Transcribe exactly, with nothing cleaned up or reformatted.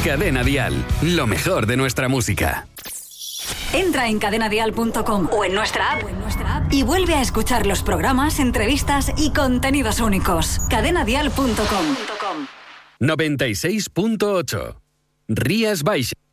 Cadena Dial, lo mejor de nuestra música. Entra en cadena dial punto com o en nuestra app y vuelve a escuchar los programas, entrevistas y contenidos únicos. cadena dial punto com. noventa y seis punto ocho. Rías Baixas.